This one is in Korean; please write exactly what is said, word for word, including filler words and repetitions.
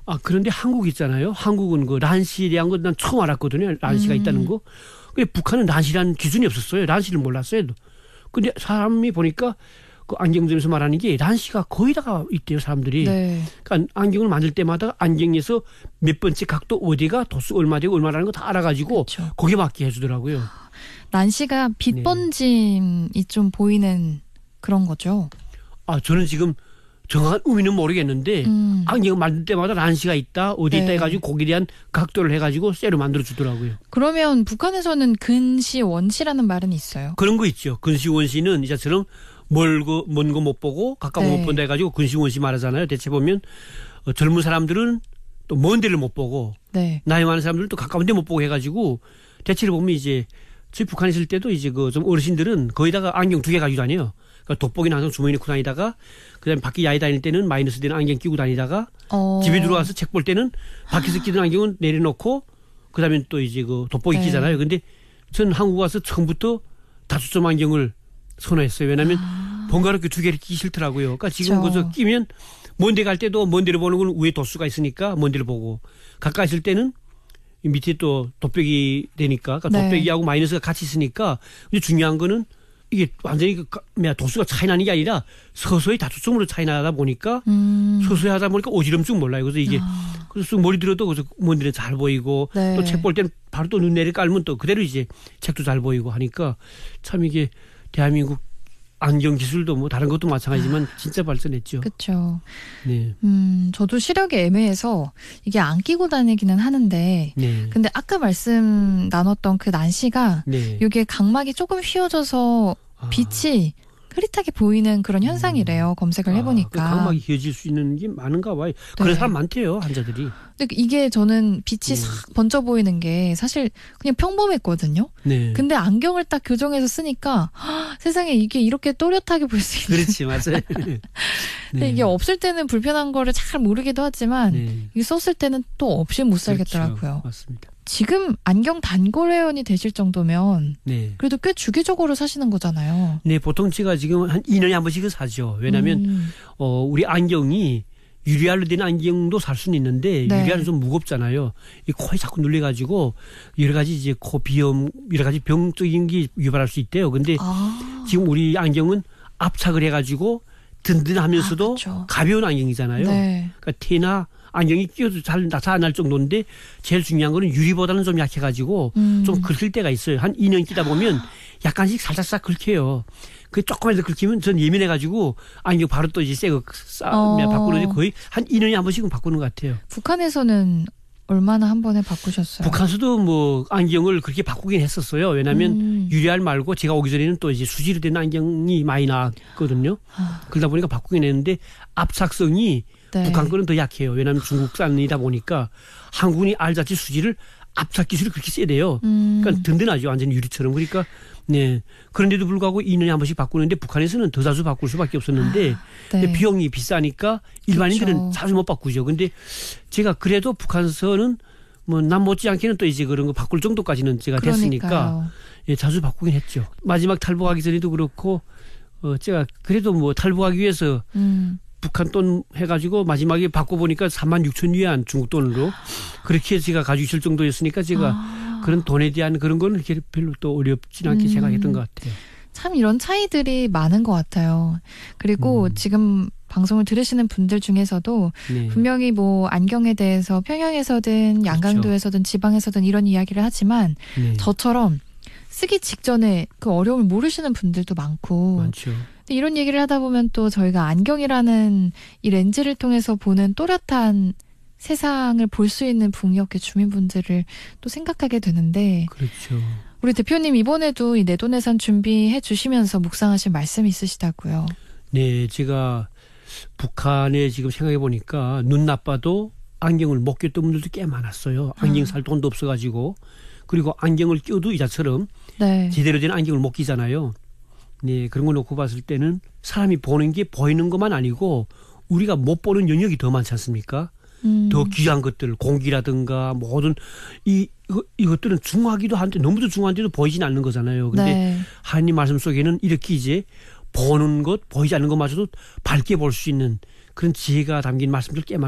아, 그런데 한국 있잖아요. 한국은 그 란시에 대한 건 난 처음 알았거든요. 란시가 음. 있다는 거. 근데 북한은 란시라는 기준이 없었어요. 란시를 몰랐어요. 근데 사람이 보니까 그 안경점에서 말하는 게 란시가 거의 다가 있대요, 사람들이. 네. 그러니까 안경을 만들 때마다 안경에서 몇 번째 각도 어디가 도수 얼마 되고 얼마라는 거 다 알아가지고 그렇죠. 거기에 맞게 해주더라고요. 란시가 빛 번짐이 네. 좀 보이는 그런 거죠. 아, 저는 지금 정확한 의미는 모르겠는데 음. 안경 만들 때마다 란시가 있다, 어디 네. 있다 해가지고 거기에 대한 각도를 해가지고 쇠로 만들어 주더라고요. 그러면 북한에서는 근시 원시라는 말은 있어요? 그런 거 있죠. 근시 원시는 이자처럼 멀고 먼 거 못 보고 가까운 거 네. 못 본다 해가지고 근시 원시 말하잖아요. 대체 보면 어, 젊은 사람들은 또 먼 데를 못 보고 네. 나이 많은 사람들은 또 가까운 데 못 보고 해가지고 대체로 보면 이제 저희 북한에 있을 때도 이제 그 좀 어르신들은 거의다가 안경 두 개 가지고 다녀요. 그러니까 돋보기는 항상 주머니에 넣고 다니다가 그다음에 밖에 야외 다닐 때는 마이너스 되는 안경 끼고 다니다가 어. 집에 들어와서 책 볼 때는 밖에서 끼던 안경은 내려놓고 그다음에 또 이제 그 돋보기 네. 끼잖아요. 근데 전 한국 와서 처음부터 다초점 안경을 선호했어요. 왜냐하면 아. 번거롭게 두 개를 끼기 싫더라고요. 그러니까 지금 그렇죠. 거기서 끼면 먼 데 갈 때도 먼 데를 보는 건 위에 도수가 있으니까 먼 데를 보고 가까이 있을 때는 밑에 또 돋보기 되니까 그러니까 네. 돋보기하고 마이너스가 같이 있으니까 근데 중요한 거는 이게 완전히 그 도수가 차이 나는 게 아니라 서서히 다초점으로 차이 나다 보니까 음. 서서히 하다 보니까 오지럼증 몰라요. 그래서 이게 아. 그래서 머리 들어도 그래서 먼 데는 잘 보이고 네. 또 책 볼 때는 바로 또 눈 내리 깔면 또 그대로 이제 책도 잘 보이고 하니까 참 이게 대한민국 안경 기술도 뭐 다른 것도 마찬가지지만 진짜 발전했죠. 그렇죠. 네. 음, 저도 시력이 애매해서 이게 안 끼고 다니기는 하는데 네. 근데 아까 말씀 나눴던 그 난시가 네. 이게 각막이 조금 휘어져서 아. 빛이 흐릿하게 보이는 그런 현상이래요. 검색을 해보니까. 아, 그 각막이 휘어질 수 있는 게 많은가 봐요. 그런 네. 사람 많대요, 환자들이. 근데 이게 저는 빛이 음. 싹 번져 보이는 게 사실 그냥 평범했거든요. 네. 근데 안경을 딱 교정해서 쓰니까 헉, 세상에 이게 이렇게 또렷하게 볼 수 있는. 그렇지, 맞아요. 근데 네. 이게 없을 때는 불편한 거를 잘 모르기도 하지만 네. 이게 썼을 때는 또 없이 못 살겠더라고요. 그렇죠. 맞습니다. 지금 안경 단골 회원이 되실 정도면 네. 그래도 꽤 주기적으로 사시는 거잖아요. 네, 보통 제가 지금 한 이 년에 한 번씩은 사죠. 왜냐하면 음. 어, 우리 안경이 유리알로 된 안경도 살 수는 있는데 네. 유리알은 좀 무겁잖아요. 이 코에 자꾸 눌려가지고 여러 가지 이제 코 비염 여러 가지 병적인 게 유발할 수 있대요. 근데 아. 지금 우리 안경은 압착을 해가지고 든든하면서도 아, 그렇죠. 가벼운 안경이잖아요. 네. 그러니까 티나 안경이 끼어도 잘 나타날 정도인데 제일 중요한 거는 유리보다는 좀 약해가지고 음. 좀 긁힐 때가 있어요. 한 이 년 끼다 보면 약간씩 살짝살 긁혀요. 그 조금이라도 긁히면 전 예민해가지고 안경 바로 또 이제 새거 어. 바꾸는데 거의 한 이 년에 한 번씩은 바꾸는 것 같아요. 북한에서는 얼마나 한 번에 바꾸셨어요? 북한에서도 뭐 안경을 그렇게 바꾸긴 했었어요. 왜냐하면 음. 유리알 말고 제가 오기 전에는 또 이제 수지로 된 안경이 많이 나왔거든요. 아. 그러다 보니까 바꾸긴 했는데 압착성이 네. 북한 거는 더 약해요. 왜냐하면 중국산이다 보니까 한국이 알자치 수지를 압착 기술이 그렇게 세대요. 음. 그러니까 든든하죠. 완전히 유리처럼. 그러니까 네. 그런데도 불구하고 이 년에 한 번씩 바꾸는데 북한에서는 더 자주 바꿀 수밖에 없었는데 아, 근데 네. 비용이 비싸니까 일반인들은 그렇죠. 자주 못 바꾸죠. 근데 제가 그래도 북한에서는 뭐 남 못지않게는 또 이제 그런 거 바꿀 정도까지는 제가 됐으니까 그러니까요. 예, 자주 바꾸긴 했죠. 마지막 탈북하기 전에도 그렇고 어, 제가 그래도 뭐 탈북하기 위해서 음. 북한 돈 해가지고 마지막에 바꿔보니까 삼만 육천 위안 중국 돈으로 그렇게 제가 가지고 있을 정도였으니까 제가 아. 그런 돈에 대한 그런 거는 이렇게 별로 또 어렵진 않게 음. 생각했던 것 같아요. 참 이런 차이들이 많은 것 같아요. 그리고 음. 지금 방송을 들으시는 분들 중에서도 네. 분명히 뭐 안경에 대해서 평양에서든 양강도에서든 지방에서든 이런 이야기를 하지만 네. 저처럼 쓰기 직전에 그 어려움을 모르시는 분들도 많고 많죠. 근데 이런 얘기를 하다 보면 또 저희가 안경이라는 이 렌즈를 통해서 보는 또렷한 세상을 볼 수 있는 북녘의 주민분들을 또 생각하게 되는데 그렇죠. 우리 대표님 이번에도 이 내돈내산 준비해 주시면서 묵상하신 말씀이 있으시다고요. 네, 제가 북한에 지금 생각해 보니까 눈 나빠도 안경을 못 꼈던 분들도 꽤 많았어요. 안경 살 돈도 없어가지고. 그리고 안경을 껴도 이자처럼 네. 제대로 된 안경을 못 끼잖아요. 네, 그런 거 놓고 봤을 때는 사람이 보는 게 보이는 것만 아니고 우리가 못 보는 영역이 더 많지 않습니까? 음. 더 귀한 것들, 공기라든가 모든 이 이거, 이것들은 중요하기도 한데 너무도 중요한데도 보이진 않는 거잖아요. 근데 네. 하나님 말씀 속에는 이렇게 이제 보는 것, 보이지 않는 것마저도 밝게 볼 수 있는 그런 지혜가 담긴 말씀들 꽤 많아요.